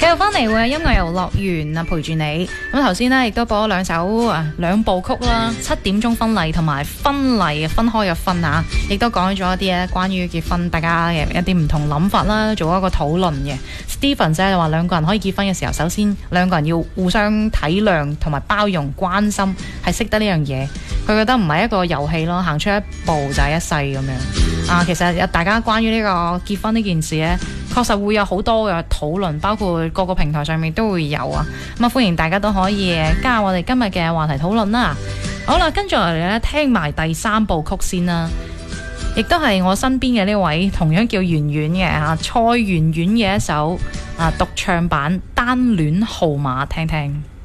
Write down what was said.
繼續翻嚟會音樂遊樂園啊，陪住你。咁頭先呢，亦都播咗兩部曲啦，7點鐘婚禮同埋婚禮分開嘅婚啊，亦都講咗一啲咧關於結婚大家嘅一啲唔同諗法啦，做一個討論嘅。Steven 姐就話兩個人可以結婚嘅時候，首先兩個人要互相體諒同埋包容關心，係識得呢樣嘢。佢覺得唔係一個遊戲咯，行出一步就係一世咁樣啊。其實大家關於呢個結婚呢件事呢，確實會有好多嘅討論，包括各個平台上面都會有啊。咁啊，歡迎大家都可以加入我哋今日嘅話題討論啦。好啦，跟住落嚟咧，聽埋第3部曲先啦，亦都係我身邊嘅呢位同樣叫圓圓嘅蔡圓圓嘅一首獨唱版《單戀號碼》，聽聽。